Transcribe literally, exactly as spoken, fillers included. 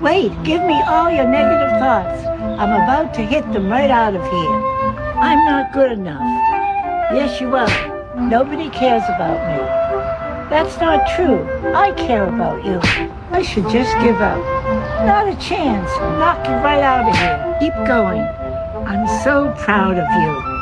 Wait, give me all your negative thoughts. I'm about to hit them right out of here. I'm not good enough. Yes, you are. Nobody cares about me. That's not true. I care about you. I should just give up. Not a chance. Knock you right out of here. Keep going. I'm so proud of you.